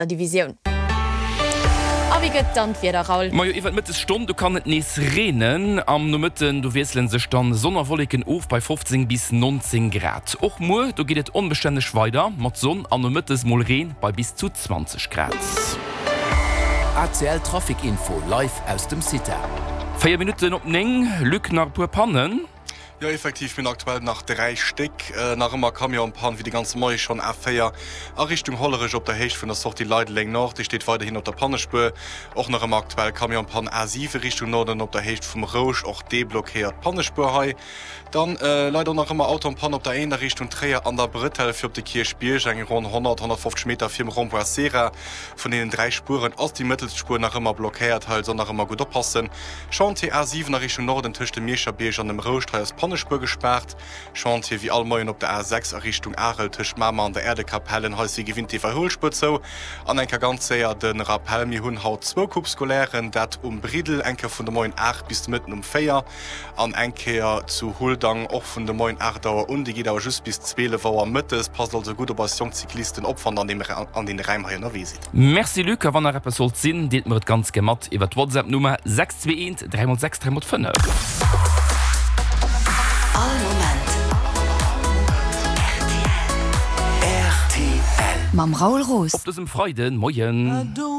der Division. Wie geht dann wieder Raul? Iwer mit Stunde du kann net nees renen am Numitten du weselen sech dann sonnerwolligen of bei 15 bis 19 Grad. Och mo du gehtt unbeständig weiter mat Sonn an Numittes Molreen bei bis zu 20 Grad. ACL Trafikinfo live aus dem City. 4 Minuten op Ning Lück nach pur Pannen. Ja, effektiv bin aktuell nach 3 Stück. Nach immer kam ja ein paar wie die ganze Mai schon F4. Richtung Hollerisch op der Hecht von der Sortie Leideling Nord, die steht weiterhin auf der Pannespur. Auch nach immer aktuell kam ja ein paar A7 Richtung Norden op der Hecht vom Rouge, auch deblockiert Pannespur hei. Dann leider noch immer Auto und Panne op der einen Richtung Träger an der Brittel für die Kirchspiel, rund 100-150 Meter für Rompoir Serra. Von den 3 Spuren aus die Mittelspur nach immer blockiert, also nach immer gut oppassen. Chantier A7 Richtung Norden zwischen dem Mirscherbeer an dem Rouge, Pannespur gesperrt. Chantier wie allmoin op der A6 Richtung Arel tisch Mama an der Erdekapellen he sie gewinnt die Verholspur zo. An enker ganz sehr den Rappel mi hunn haut 2 Kubskolären, dat Bridel enke vun der Moin 8 bis mitten 4 an enkeer zu Huldang och vun der Moin 8dauer und die geht aber just bis 12 Vauer Mittes passt also gut bei Jungzyklisten opfern an den Reimhaier wie. Merci Lüke wann der Rapper soll sinn, det mir ganz gematt iwwer WhatsApp Nummer 621 306 305. Mam Raul Roos. Op diesem Freuden, moin.